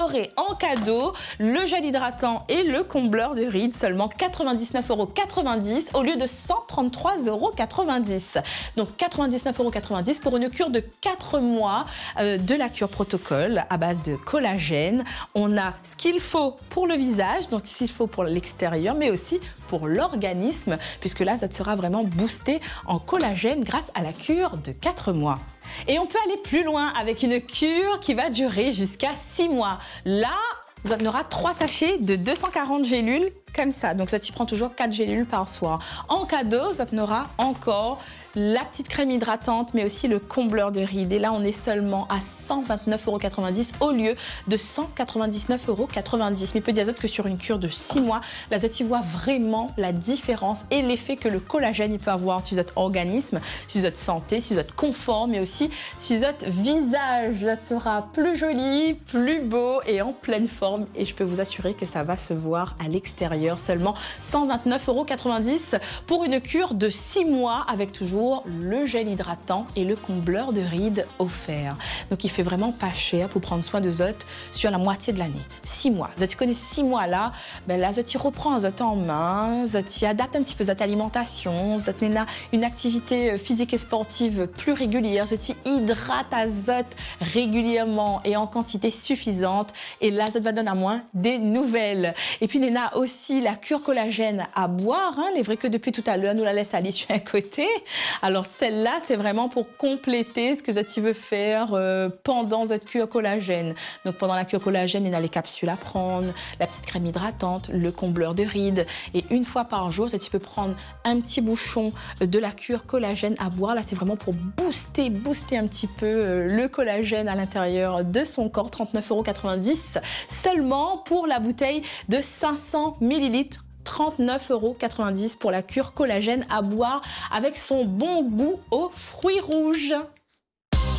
aurez en cadeau le gel hydratant et le combleur de rides, seulement 99,90 € au lieu de 133,90 €. Donc 99,90 € pour une cure de 4 mois de la cure protocole à base de collagène. On a ce qu'il faut pour le visage, donc ce qu'il faut pour l'extérieur, mais aussi pour l'organisme, puisque là, ça sera vraiment boosté en collagène grâce à la cure de 4 mois. Et on peut aller plus loin avec une cure qui va durer jusqu'à 6 mois. Là, vous en aurez 3 sachets de 240 gélules comme ça. Donc, ça t'y prend toujours 4 gélules par soir. En cadeau, ça aura encore la petite crème hydratante, mais aussi le combleur de rides. Et là, on est seulement à 129,90 € au lieu de 199,90 €. Mais peut dire que sur une cure de 6 mois, là, vous voit vraiment la différence et l'effet que le collagène il peut avoir sur votre organisme, sur votre santé, sur votre confort, mais aussi sur votre visage. Ça sera plus joli, plus beau et en pleine forme. Et je peux vous assurer que ça va se voir à l'extérieur. Seulement 129,90 € pour une cure de 6 mois avec toujours le gel hydratant et le combleur de rides offert. Donc, il fait vraiment pas cher pour prendre soin de Zot sur la moitié de l'année. 6 mois. Zot connaît 6 mois là. Ben là, Zot reprend Zot en main. Zot adapte un petit peu Zot alimentation. Zot a une activité physique et sportive plus régulière. Zot hydrate à Zot régulièrement et en quantité suffisante. Et là, Zot va donner à moins des nouvelles. Et puis, il y a aussi la cure collagène à boire. Il est vrai que depuis tout à l'heure, nous la laisse aller sur un côté. Alors celle-là, c'est vraiment pour compléter ce que Zot veut faire pendant cette cure collagène. Donc pendant la cure collagène, il y a les capsules à prendre, la petite crème hydratante, le combleur de rides. Et une fois par jour, Zot peut prendre un petit bouchon de la cure collagène à boire. Là, c'est vraiment pour booster un petit peu le collagène à l'intérieur de son corps. 39,90 € seulement pour la bouteille de 500 ml. 39,90 € pour la cure collagène à boire avec son bon goût aux fruits rouges.